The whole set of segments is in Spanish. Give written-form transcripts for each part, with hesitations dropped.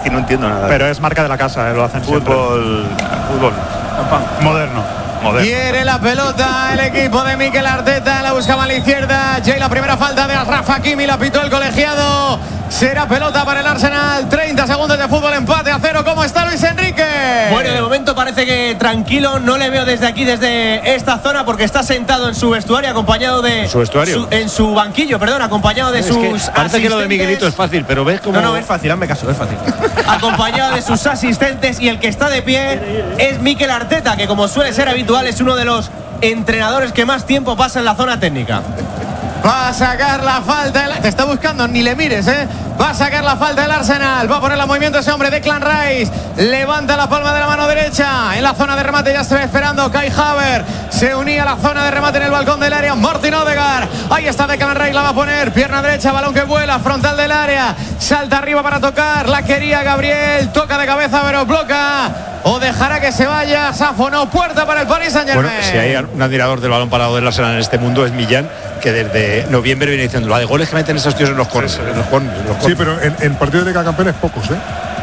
que no entiendo nada. Pero es marca de la casa, lo hacen fútbol moderno. Quiere la pelota el equipo de Mikel Arteta, la buscaba a la izquierda. Jay, la primera falta de Achraf Hakimi, la pitó el colegiado. Será pelota para el Arsenal. 30 segundos de fútbol, empate a 0. ¿Cómo está Luis Enrique? Bueno, de momento parece que tranquilo. No le veo desde aquí, desde esta zona, porque está sentado en su vestuario, acompañado de... ¿En su vestuario? En su banquillo, perdón, acompañado de sus asistentes. Parece que lo de Miguelito es fácil, pero ves cómo... No, es fácil, hazme caso, es fácil. Acompañado de sus asistentes, y el que está de pie es Mikel Arteta, que como suele ser habitual es uno de los entrenadores que más tiempo pasa en la zona técnica. Va a sacar la falta. Te está buscando, ni le mires, ¿eh? Va a sacar la falta del Arsenal. Va a poner el movimiento ese hombre, Declan Rice. Levanta la palma de la mano derecha. En la zona de remate ya está esperando Kai Havertz. Se unía a la zona de remate en el balcón del área Martin Odegaard. Ahí está Declan Rice, la va a poner. Pierna derecha, balón que vuela, frontal del área. Salta arriba para tocar. La quería Gabriel. Toca de cabeza, pero bloca. O dejará que se vaya. Safo no. Puerta para el Paris Saint-Germain. Bueno, si hay un admirador del balón parado del Arsenal en este mundo es Millán, que desde noviembre viene diciendo la de goles que meten esos tíos en los corners. Sí, pero en partidos de Liga Campeones pocos, ¿eh?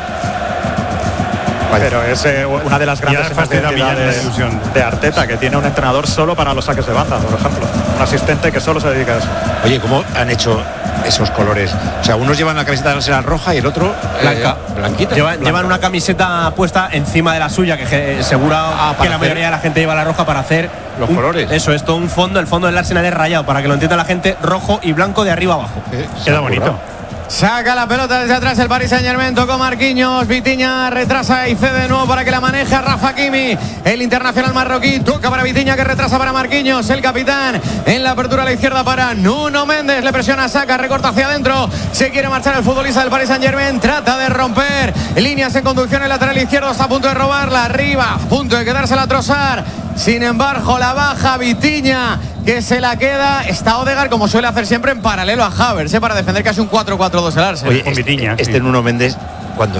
Pero es una de las grandes facilidades de Arteta, que tiene un entrenador solo para los saques de banda, por ejemplo. Un asistente que solo se dedica a eso. Oye, ¿cómo han hecho esos colores? O sea, unos llevan la camiseta de Arsenal roja y el otro blanca. Blanquita. Llevan una camiseta puesta encima de la suya, que segura que la mayoría de la gente lleva la roja para hacer los colores. Eso, es todo un fondo. El fondo del Arsenal es rayado, para que lo entienda la gente, rojo y blanco de arriba abajo. Queda bonito. Saca la pelota desde atrás el Paris Saint-Germain, tocó Marquinhos, Vitinha retrasa y cede de nuevo para que la maneje Rafa Hakimi, el internacional marroquí. Toca para Vitinha, que retrasa para Marquinhos, el capitán en la apertura a la izquierda para Nuno Méndez, le presiona, saca, recorta hacia adentro, se quiere marchar el futbolista del Paris Saint-Germain, trata de romper líneas en conducción, el lateral izquierdo está a punto de robarla, arriba, a punto de quedársela a Trossard. Sin embargo, la baja Vitinha, que se la queda. Está Odegaard, como suele hacer siempre, en paralelo a Havertz, para defender casi un 4-4-2 el Arsenal. Oye, este Nuno Méndez, cuando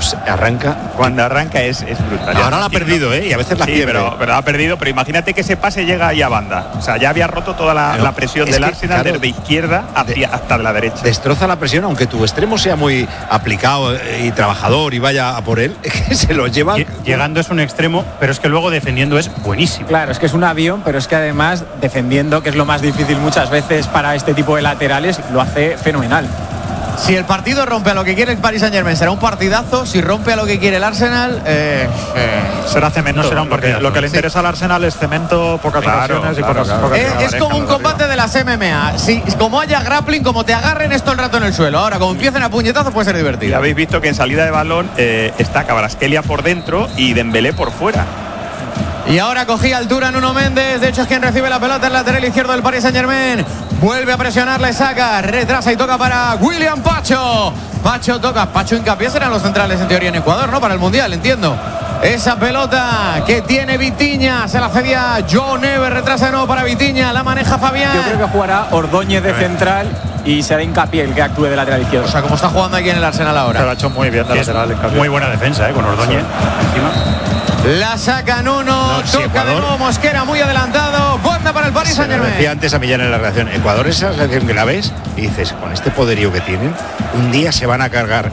arranca es brutal. Ahora la ha perdido, y a veces la pierde. Pero ha perdido, pero imagínate que ese pase llega ahí a banda. O sea, ya había roto toda la presión del Arsenal, claro, desde izquierda hasta la derecha. Destroza la presión, aunque tu extremo sea muy aplicado y trabajador y vaya a por él, que se lo lleva. Llegando es un extremo, pero es que luego defendiendo es buenísimo. Claro, es que es un avión, pero es que además defendiendo, que es lo más difícil muchas veces para este tipo de laterales, lo hace fenomenal. Si el partido rompe a lo que quiere el Paris Saint-Germain, será un partidazo. Si rompe a lo que quiere el Arsenal, será cemento. No será un partidazo. Lo que le interesa al Arsenal es cemento, pocas ocasiones y pocas. Es como un combate de las MMA. Si como haya grappling, como te agarren esto el rato en el suelo. Ahora, como empiecen a puñetazos, puede ser divertido. Y habéis visto que en salida de balón está Kvaratskhelia por dentro y Dembélé por fuera. Y ahora cogía altura Nuno Méndez. De hecho, es quien recibe la pelota, el lateral izquierdo del Paris Saint-Germain. Vuelve a presionar, le saca, retrasa y toca para William Pacho. Pacho toca, Pacho hincapié serán los centrales en teoría en Ecuador, ¿no? Para el Mundial, entiendo. Esa pelota que tiene Vitinha, se la cedía Joe Neves, retrasa de nuevo para Vitinha, la maneja Fabián. Yo creo que jugará Ordóñez de central y será hincapié el que actúe de lateral izquierdo. O sea, como está jugando aquí en el Arsenal ahora. Se lo ha hecho muy bien de lateral. Muy buena defensa, con Ordóñez encima. La saca Nuno, toca de nuevo Mosquera, muy adelantado. Banda para el Paris Saint-Germain. Decía antes a Millán en la redacción, Ecuador es esa selección que la ves y dices, con este poderío que tienen, un día se van a cargar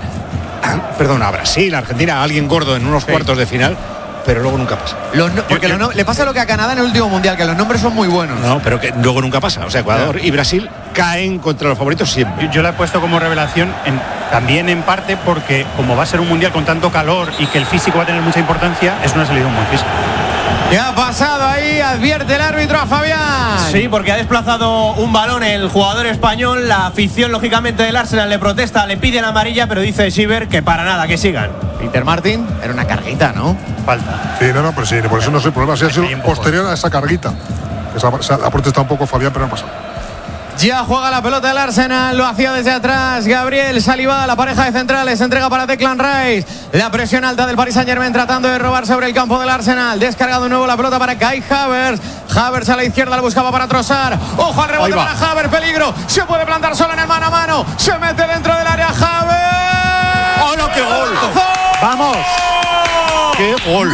a Brasil, a Argentina, a alguien gordo en unos cuartos de final, pero luego nunca pasa. Le pasa lo que a Canadá en el último mundial, que los nombres son muy buenos. No, pero que luego nunca pasa. O sea, Ecuador y Brasil caen contra los favoritos siempre. Yo la he puesto como revelación también en parte porque como va a ser un mundial con tanto calor y que el físico va a tener mucha importancia, es una selección muy física. ¿Qué ha pasado ahí? Advierte el árbitro a Fabián. Sí, porque ha desplazado un balón el jugador español. La afición, lógicamente, del Arsenal le protesta, le piden amarilla, pero dice Schieber que para nada, que sigan. Peter Martin, era una carguita, ¿no? Falta. Sí, no, pero sí, por eso no es el problema. Si ha sido posterior a esa carguita. Ha protestado un poco Fabián, pero no pasa. Ya juega la pelota del Arsenal, lo hacía desde atrás Gabriel Saliba, la pareja de centrales, entrega para Declan Rice. La presión alta del Paris Saint-Germain tratando de robar sobre el campo del Arsenal. Descargado de nuevo la pelota para Kai Havertz. Havertz a la izquierda, la buscaba para Trossard. Ojo al rebote para Havertz, peligro. Se puede plantar solo en el mano a mano. Se mete dentro del área Havertz. ¡Oh, no, qué gol! ¡Vamos! ¡Qué gol!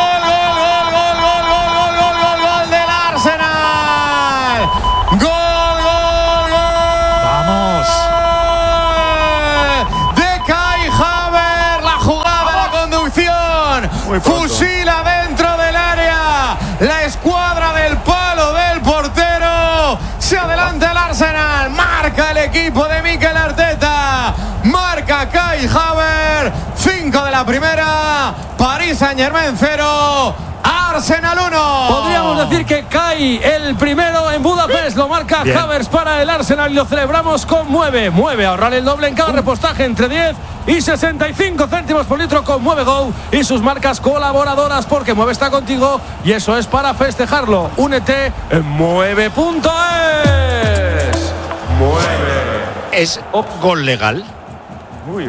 ¡Gol del Arsenal! ¡Gol! Fusila dentro del área. La escuadra del palo del portero. Se adelanta el Arsenal. Marca el equipo de Mikel Arteta. Marca Kai Havertz. 5 de la primera. Paris Saint-Germain 0. Arsenal 1. Podríamos decir que Kai el primero en Budapest. Lo marca Havertz para el Arsenal y lo celebramos con Mueve. Mueve a ahorrar el doble en cada repostaje entre 10 y 65 céntimos por litro con Mueve Go y sus marcas colaboradoras, porque Mueve está contigo y eso es para festejarlo. Únete en mueve.es. Mueve. ¿Es gol legal? Uy.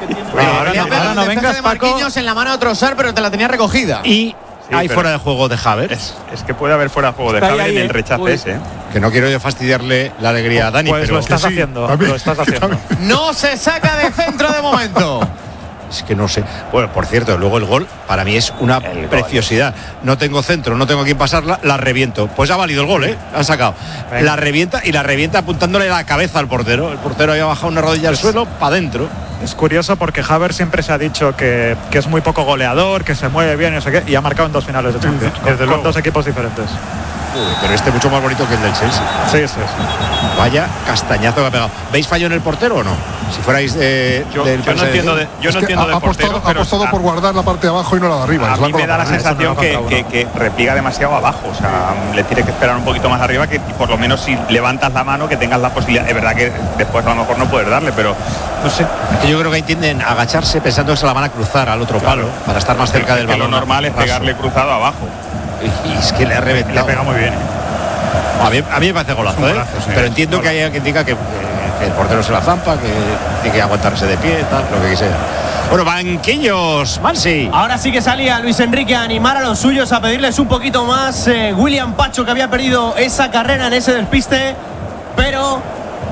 Ahora no vengas, de Marquinhos en la mano de Trossard, pero te la tenía recogida. Y hay fuera de juego de Havertz. Es que puede haber fuera de juego de Havertz en el rechace ese. Que no quiero yo fastidiarle la alegría a Dani, pues pero lo estás haciendo. Lo estás haciendo. No se saca de centro de momento. Es que no sé. Bueno, por cierto, luego el gol para mí es una preciosidad. No tengo centro, no tengo a quién pasarla, la reviento. Pues ha valido el gol, ¿eh? Ha sacado. La revienta apuntándole la cabeza al portero. El portero había bajado una rodilla al suelo, para adentro. Es curioso porque Havertz siempre se ha dicho que es muy poco goleador, que se mueve bien y no sé qué, y ha marcado en 2 finales de Champions con 2 equipos diferentes. Pero este mucho más bonito que el del Chelsea. Sí. Vaya castañazo que ha pegado. ¿Veis fallo en el portero o no? Si fuerais yo no entiendo de portero, ha apostado por guardar la parte de abajo y no la de arriba. A mí me da la sensación que repliega demasiado abajo. O sea, le tiene que esperar un poquito más arriba, que por lo menos si levantas la mano que tengas la posibilidad. Es verdad que después a lo mejor no puedes darle, pero no sé. Yo creo que entienden agacharse pensando que se la van a cruzar al otro palo para estar más cerca del balón. Lo normal es pegarle cruzado abajo. Y es que le ha reventado. Le pega muy bien. A mí me parece golazo, sí. Pero entiendo que hay alguien que diga que el portero se la zampa, que tiene que aguantarse de pie, tal, lo que quisiera. Bueno, banquillos, Mansi. Ahora sí que salía Luis Enrique a animar a los suyos, a pedirles un poquito más. William Pacho, que había perdido esa carrera en ese despiste, pero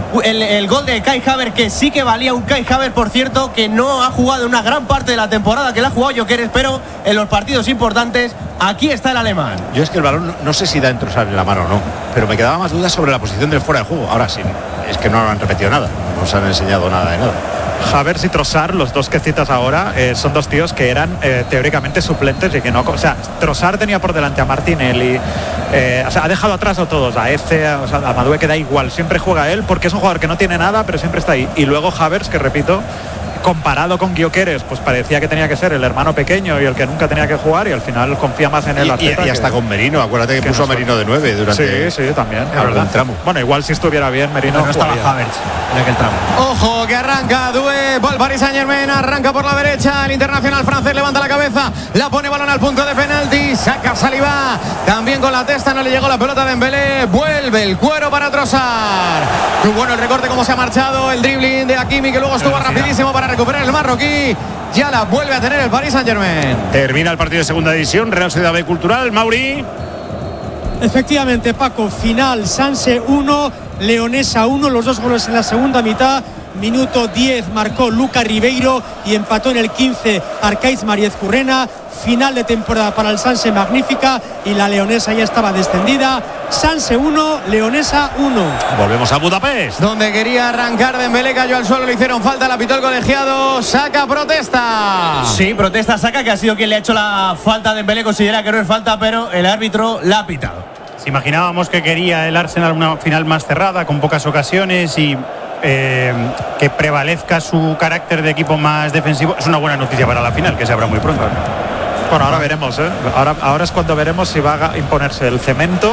el gol de Kai Havertz, que sí que valía un Kai Havertz, por cierto, que no ha jugado una gran parte de la temporada, que la ha jugado Gyökeres, pero en los partidos importantes, aquí está el alemán. Yo es que el balón no sé si da en Trossard en la mano o no, pero me quedaba más dudas sobre la posición del fuera de juego. Ahora sí, es que no han repetido nada, no nos han enseñado nada de nada. Havertz y Trossard, los dos que citas ahora, son 2 tíos que eran teóricamente suplentes y que no. O sea, Trossard tenía por delante a Martinelli, o sea, ha dejado atrás a todos, a Eze, a Madueke, que da igual, siempre juega él porque es un jugador que no tiene nada, pero siempre está ahí. Y luego Havertz, que repito, comparado con Gyökeres, pues parecía que tenía que ser el hermano pequeño y el que nunca tenía que jugar, y al final confía más en él. Y hasta con Merino, acuérdate que puso a Merino de 9 durante. Sí, también. El tramo. Bueno, igual si estuviera bien Merino. No estaba Havertz en aquel tramo. Ojo que arranca Doué, por el Paris Saint-Germain, arranca por la derecha, el internacional francés levanta la cabeza, la pone balón al punto de penalti, saca Saliba, también con la testa, no le llegó la pelota de Dembélé, vuelve el cuero para Trossard. Muy bueno el recorte, como se ha marchado, el dribbling de Hakimi, que luego estuvo rapidísimo para recuperar el marroquí. Ya la vuelve a tener el Paris Saint-Germain. Termina el partido de segunda división, Real Sociedad B Cultural, Mauri. Efectivamente, Paco, final, Sanse 1, Leonesa 1, los 2 goles en la segunda mitad. Minuto 10 marcó Luca Ribeiro y empató en el 15 Arcaiz Mariez Currena. Final de temporada para el Sanse, magnífica, y la Leonesa ya estaba descendida. Sanse 1, Leonesa 1. Volvemos a Budapest, donde quería arrancar Dembélé, cayó al suelo, le hicieron falta, la pitó el colegiado. Saca, protesta. Sí, protesta Saca, que ha sido quien le ha hecho la falta a Dembélé. Considera que no es falta, pero el árbitro la ha pitado. Si imaginábamos que quería el Arsenal una final más cerrada, con pocas ocasiones y que prevalezca su carácter de equipo más defensivo, es una buena noticia para la final, que se abra muy pronto. Bueno, ahora veremos, ¿eh? Ahora es cuando veremos si va a imponerse el cemento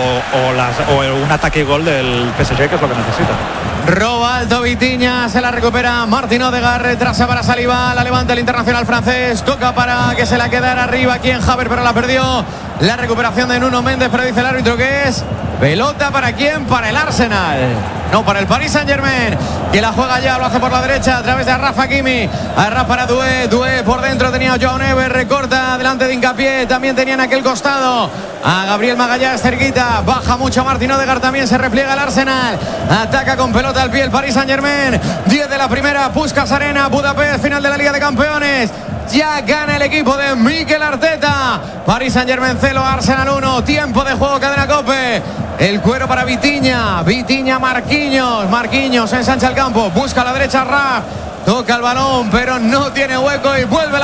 o un ataque y gol del PSG, que es lo que necesita. Roba alto Vitinha, se la recupera Martin Odegaard, retrasa para Saliba, la levanta el internacional francés, toca para que se la quedara arriba aquí en Havertz, pero la perdió. La recuperación de Nuno Méndez, pero dice el árbitro que es pelota para quién, para el Arsenal, no para el Paris Saint-Germain, que la juega ya, lo hace por la derecha a través de Rafa Hakimi, Arraf para Doué por dentro tenía a Joao Neves, recorta delante de Hincapié, también tenía en aquel costado a Gabriel Magalhães cerquita, baja mucho Martin Odegaard, también se repliega el Arsenal, ataca con pelota al pie el Paris Saint-Germain. 10 de la primera, Puskás Arena, Budapest, final de la Liga de Campeones. Ya gana el equipo de Mikel Arteta. Paris Saint-Germain 0, Arsenal 1. Tiempo de juego, cadena COPE. El cuero para Vitinha, Marquinhos ensancha el campo, busca a la derecha Raf, toca el balón pero no tiene hueco y vuelve la